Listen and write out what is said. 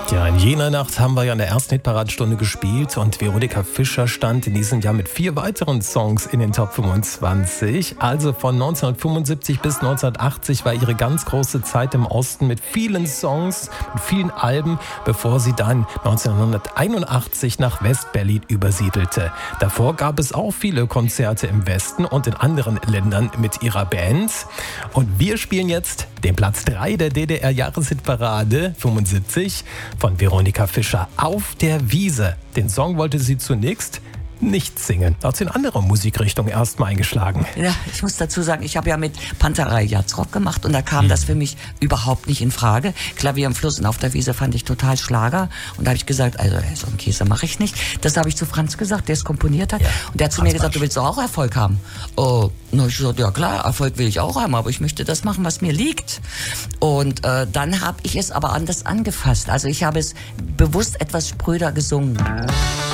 Ja, in jener Nacht haben wir ja in der ersten Hitparadenstunde gespielt und Veronika Fischer stand in diesem Jahr mit 4 weiteren Songs in den Top 25. Also von 1975 bis 1980 war ihre ganz große Zeit im Osten mit vielen Songs, mit vielen Alben, bevor sie dann 1981 nach West-Berlin übersiedelte. Davor gab es auch viele Konzerte im Westen und in anderen Ländern mit ihrer Band. Und wir spielen jetzt den Platz 3 der DDR-Jahreshitparade 75 von Veronika Fischer, Auf der Wiese. Den Song wollte sie zunächst nicht singen. Da hat sie in andere Musikrichtung erstmal eingeschlagen. Ja, ich muss dazu sagen, ich habe ja mit Panterei Jazzrock gemacht und da kam das für mich überhaupt nicht in Frage. Klavier im Fluss und Auf der Wiese fand ich total Schlager und da habe ich gesagt, also so einen Käse mache ich nicht. Das habe ich zu Franz gesagt, der es komponiert hat, und der hat zu mir gesagt, du willst doch auch Erfolg haben. Oh, na, ich gesagt, ja klar, Erfolg will ich auch haben, aber ich möchte das machen, was mir liegt. Und dann habe ich es aber anders angefasst. Also ich habe es bewusst etwas spröder gesungen.